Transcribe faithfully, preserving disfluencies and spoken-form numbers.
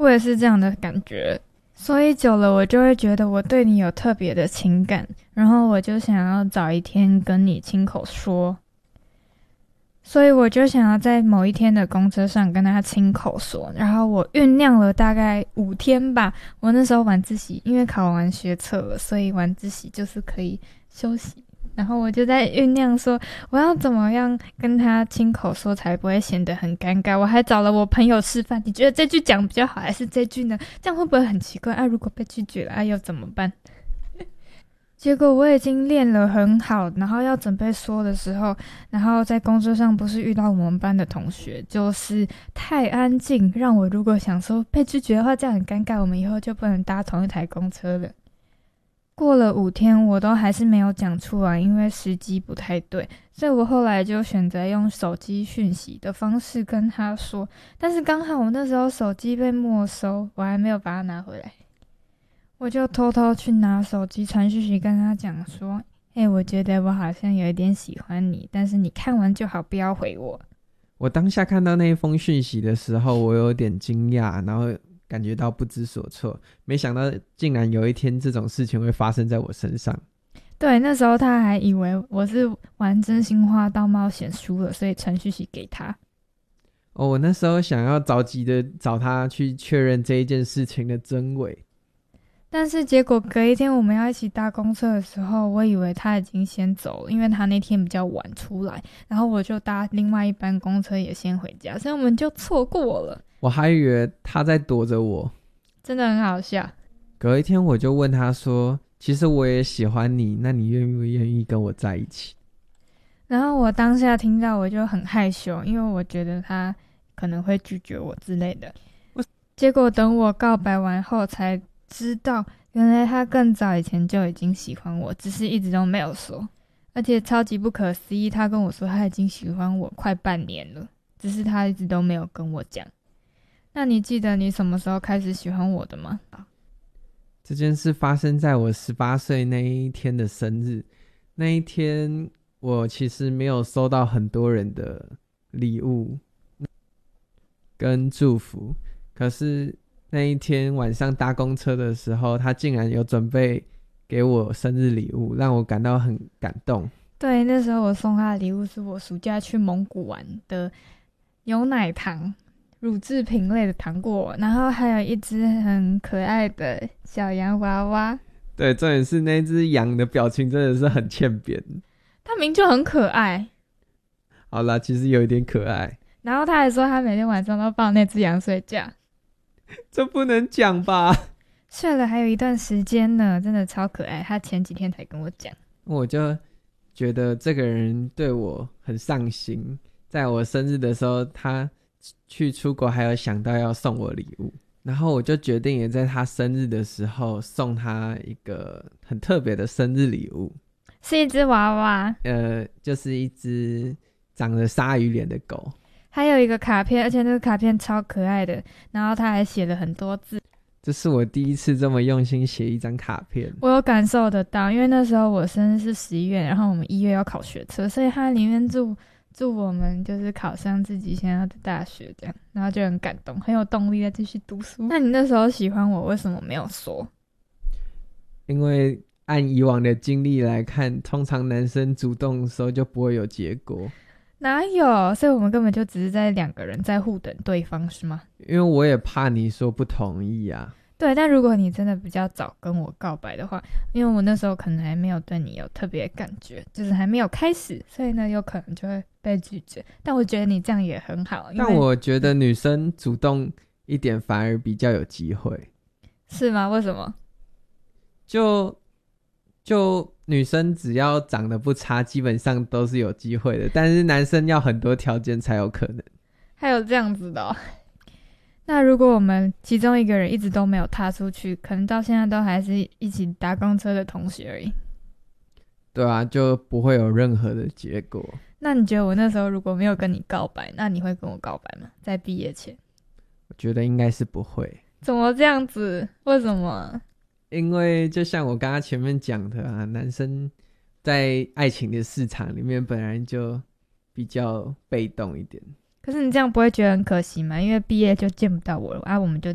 我也是这样的感觉，所以久了我就会觉得我对你有特别的情感，然后我就想要找一天跟你亲口说，所以我就想要在某一天的公车上跟他亲口说，然后我酝酿了大概五天吧。我那时候晚自习，因为考完学测了，所以晚自习就是可以休息，然后我就在酝酿说我要怎么样跟他亲口说才不会显得很尴尬。我还找了我朋友示范，你觉得这句讲比较好还是这句呢？这样会不会很奇怪啊？如果被拒绝了啊，又怎么办？结果我已经练了很好，然后要准备说的时候，然后在公车上不是遇到我们班的同学，就是太安静，让我如果想说被拒绝的话，这样很尴尬，我们以后就不能搭同一台公车了。过了五天，我都还是没有讲出来，因为时机不太对，所以我后来就选择用手机讯息的方式跟他说，但是刚好我那时候手机被没收，我还没有把它拿回来。我就偷偷去拿手机传讯息跟他讲说，欸，我觉得我好像有一点喜欢你，但是你看完就好，不要回我。 我当下看到那一封讯息的时候，我有点惊讶，然后感觉到不知所措，没想到竟然有一天这种事情会发生在我身上。 对，那时候他还以为我是玩真心话大冒险输了，所以传讯息给他。 哦，我那时候想要着急的找他去确认这一件事情的真伪， 但是结果隔一天我们要一起搭公车的时候，我以为他已经先走了，因为他那天比较晚出来，然后我就搭另外一班公车也先回家，所以我们就错过了。 我还以为他在躲着我， 真的很好笑。 隔一天我就问他说，其实我也喜欢你，那你愿不愿意跟我在一起？ 然后我当下听到我就很害羞，因为我觉得他可能会拒绝我之类的。结果等我告白完后才知道，原来他更早以前就已经喜欢我，只是一直都没有说。而且超级不可思议，他跟我说他已经喜欢我快半年了，只是他一直都没有跟我讲。那你记得你什么时候开始喜欢我的吗？ 这件事发生在我十八岁那一天的生日。那一天我其实没有收到很多人的礼物跟祝福，可是那一天晚上搭公车的时候，他竟然有准备给我生日礼物，让我感到很感动。 对，那时候我送他的礼物是我暑假去蒙古玩的牛奶糖，乳制品类的糖果，然后还有一只很可爱的小洋娃娃。 对，重点是那只羊的表情真的是很欠扁， 它明明就很可爱。 好啦，其实有一点可爱。 然后他还说他每天晚上都抱那只羊睡觉。 这不能讲吧？ 睡了还有一段时间呢，真的超可爱。他前几天才跟我讲。 我就觉得这个人对我很上心，在我生日的时候他去出国还有想到要送我礼物，然后我就决定也在他生日的时候送他一个很特别的生日礼物， 是一只娃娃， 呃，就是一只长着鲨鱼脸的狗， 还有一个卡片，而且那个卡片超可爱的，然后他还写了很多字。 这是我第一次这么用心写一张卡片。 我有感受得到，因为那时候我生日是十一月，然后我们一月要考学测，所以他里面祝祝我们就是考上自己想要的大学这样，然后就很感动，很有动力再继续读书。那你那时候喜欢我，为什么没有说？ 因为按以往的经历来看，通常男生主动的时候就不会有结果。 哪有？所以我们根本就只是在两个人在互等对方，是吗？ 因为我也怕你说不同意啊。 对，但如果你真的比较早跟我告白的话，因为我那时候可能还没有对你有特别感觉，就是还没有开始，所以呢有可能就会被拒绝。但我觉得你这样也很好。 但我觉得女生主动一点反而比较有机会。 是吗？为什么？ 就就女生只要长得不差，基本上都是有机会的，但是男生要很多条件才有可能。 还有这样子的哦。那如果我们其中一个人一直都没有踏出去，可能到现在都还是一起搭公车的同学而已。 对啊，就不会有任何的结果。 那你觉得我那时候如果没有跟你告白，那你会跟我告白吗？在毕业前？ 我觉得应该是不会。 怎么这样子？为什么？ 因为就像我刚刚前面讲的啊，男生在爱情的市场里面本来就比较被动一点。 可是你这样不会觉得很可惜吗？因为毕业就见不到我了啊，我们就